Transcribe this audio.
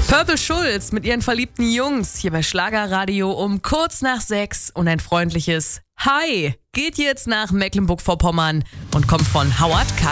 Purple Schulz mit ihren verliebten Jungs hier bei Schlagerradio um kurz nach 6 und ein freundliches Hi geht jetzt nach Mecklenburg-Vorpommern und kommt von Howard K.